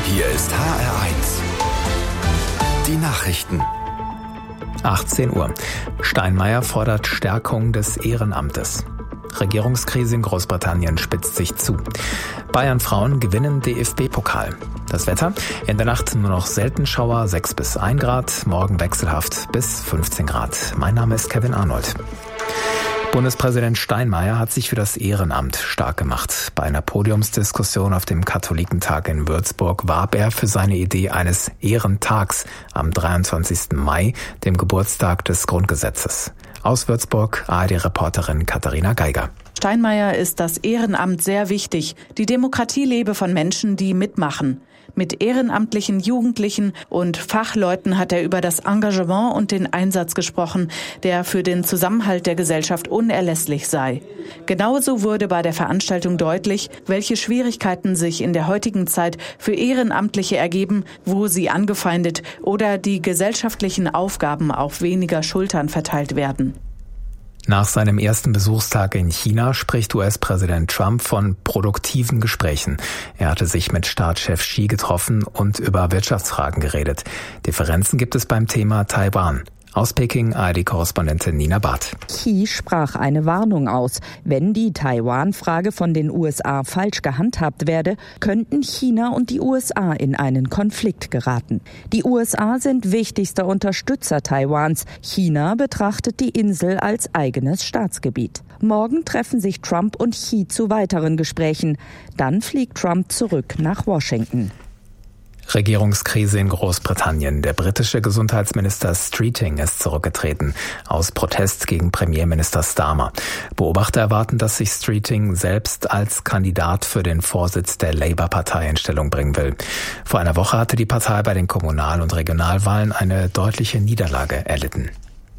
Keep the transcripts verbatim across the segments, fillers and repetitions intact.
Hier ist H R eins. Die Nachrichten. achtzehn Uhr. Steinmeier fordert Stärkung des Ehrenamtes. Regierungskrise in Großbritannien spitzt sich zu. Bayern-Frauen gewinnen D F B-Pokal. Das Wetter? In der Nacht nur noch selten Schauer, sechs bis ein Grad, morgen wechselhaft bis fünfzehn Grad. Mein Name ist Kevin Arnold. Bundespräsident Steinmeier hat sich für das Ehrenamt stark gemacht. Bei einer Podiumsdiskussion auf dem Katholikentag in Würzburg warb er für seine Idee eines Ehrentags am dreiundzwanzigsten Mai, dem Geburtstag des Grundgesetzes. Aus Würzburg A R D-Reporterin Katharina Geiger. Steinmeier ist das Ehrenamt sehr wichtig. Die Demokratie lebe von Menschen, die mitmachen. Mit ehrenamtlichen Jugendlichen und Fachleuten hat er über das Engagement und den Einsatz gesprochen, der für den Zusammenhalt der Gesellschaft unerlässlich sei. Genauso wurde bei der Veranstaltung deutlich, welche Schwierigkeiten sich in der heutigen Zeit für Ehrenamtliche ergeben, wo sie angefeindet oder die gesellschaftlichen Aufgaben auf weniger Schultern verteilt werden. Nach seinem ersten Besuchstag in China spricht U S-Präsident Trump von produktiven Gesprächen. Er hatte sich mit Staatschef Xi getroffen und über Wirtschaftsfragen geredet. Differenzen gibt es beim Thema Taiwan. Aus Peking A R D-Korrespondentin Nina Barth. Xi sprach eine Warnung aus. Wenn die Taiwan-Frage von den U S A falsch gehandhabt werde, könnten China und die U S A in einen Konflikt geraten. Die U S A sind wichtigster Unterstützer Taiwans. China betrachtet die Insel als eigenes Staatsgebiet. Morgen treffen sich Trump und Xi zu weiteren Gesprächen. Dann fliegt Trump zurück nach Washington. Regierungskrise in Großbritannien. Der britische Gesundheitsminister Streeting ist zurückgetreten, aus Protest gegen Premierminister Starmer. Beobachter erwarten, dass sich Streeting selbst als Kandidat für den Vorsitz der Labour-Partei in Stellung bringen will. Vor einer Woche hatte die Partei bei den Kommunal- und Regionalwahlen eine deutliche Niederlage erlitten.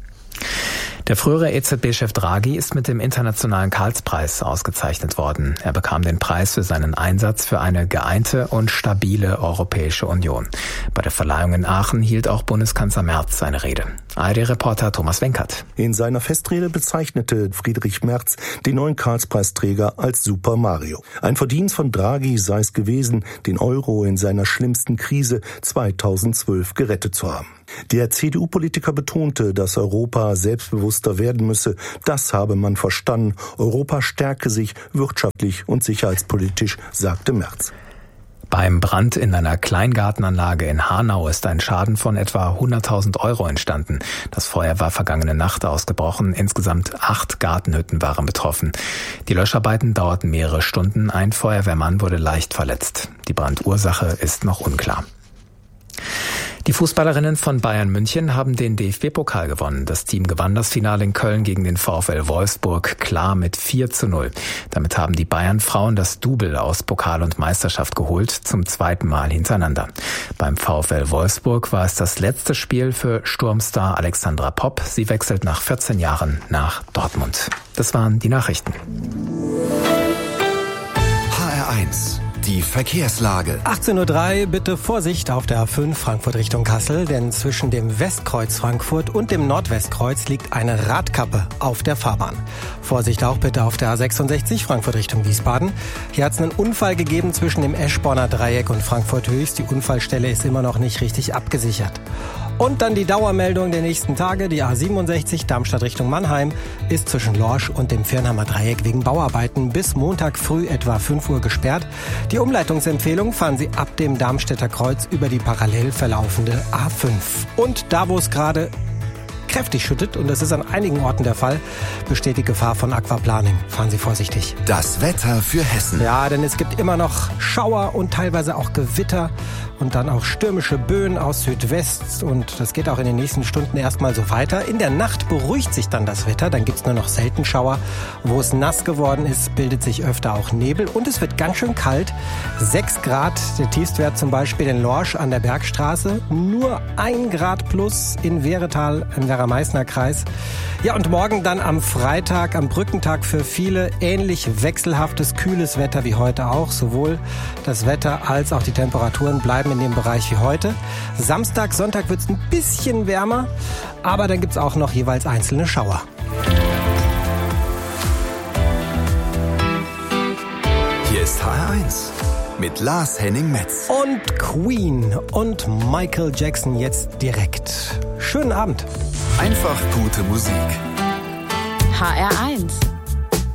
Der frühere E Z B-Chef Draghi ist mit dem Internationalen Karlspreis ausgezeichnet worden. Er bekam den Preis für seinen Einsatz für eine geeinte und stabile Europäische Union. Bei der Verleihung in Aachen hielt auch Bundeskanzler Merz seine Rede. A R D-Reporter Thomas Wenkert. In seiner Festrede bezeichnete Friedrich Merz den neuen Karlspreisträger als Super Mario. Ein Verdienst von Draghi sei es gewesen, den Euro in seiner schlimmsten Krise zweitausendzwölf gerettet zu haben. Der C D U-Politiker betonte, dass Europa selbstbewusster werden müsse. Das habe man verstanden. Europa stärke sich wirtschaftlich und sicherheitspolitisch, sagte Merz. Beim Brand in einer Kleingartenanlage in Hanau ist ein Schaden von etwa hunderttausend Euro entstanden. Das Feuer war vergangene Nacht ausgebrochen. Insgesamt acht Gartenhütten waren betroffen. Die Löscharbeiten dauerten mehrere Stunden. Ein Feuerwehrmann wurde leicht verletzt. Die Brandursache ist noch unklar. Die Fußballerinnen von Bayern München haben den D F B-Pokal gewonnen. Das Team gewann das Finale in Köln gegen den VfL Wolfsburg klar mit vier zu null. Damit haben die Bayern-Frauen das Double aus Pokal und Meisterschaft geholt, zum zweiten Mal hintereinander. Beim VfL Wolfsburg war es das letzte Spiel für Sturmstar Alexandra Popp. Sie wechselt nach vierzehn Jahren nach Dortmund. Das waren die Nachrichten. H R eins. Die Verkehrslage. achtzehn Uhr drei, bitte Vorsicht auf der A fünf Frankfurt Richtung Kassel, denn zwischen dem Westkreuz Frankfurt und dem Nordwestkreuz liegt eine Radkappe auf der Fahrbahn. Vorsicht auch bitte auf der A sechsundsechzig Frankfurt Richtung Wiesbaden. Hier hat es einen Unfall gegeben zwischen dem Eschborner Dreieck und Frankfurt Höchst. Die Unfallstelle ist immer noch nicht richtig abgesichert. Und dann die Dauermeldung der nächsten Tage. Die A siebenundsechzig Darmstadt Richtung Mannheim ist zwischen Lorsch und dem Firnheimer Dreieck wegen Bauarbeiten bis Montag früh etwa fünf Uhr gesperrt. Die Umleitungsempfehlung fahren Sie ab dem Darmstädter Kreuz über die parallel verlaufende A fünf. Und da, wo es gerade kräftig schüttet, und das ist an einigen Orten der Fall, besteht die Gefahr von Aquaplaning. Fahren Sie vorsichtig. Das Wetter für Hessen. Ja, denn es gibt immer noch Schauer und teilweise auch Gewitter und dann auch stürmische Böen aus Südwest, und das geht auch in den nächsten Stunden erstmal so weiter. In der Nacht beruhigt sich dann das Wetter, dann gibt's nur noch selten Schauer. Wo es nass geworden ist, bildet sich öfter auch Nebel und es wird ganz schön kalt. sechs Grad, der Tiefstwert zum Beispiel in Lorsch an der Bergstraße, nur ein Grad plus in Wehretal im Werra-Meißner Kreis. Ja, und morgen dann am Freitag, am Brückentag, für viele ähnlich wechselhaftes, kühles Wetter wie heute auch. Sowohl das Wetter als auch die Temperaturen bleiben in dem Bereich wie heute. Samstag, Sonntag wird es ein bisschen wärmer, aber dann gibt es auch noch jeweils einzelne Schauer. Hier ist H R eins. mit Lars Henning Metz. Und Queen und Michael Jackson jetzt direkt. Schönen Abend. Einfach gute Musik. H R eins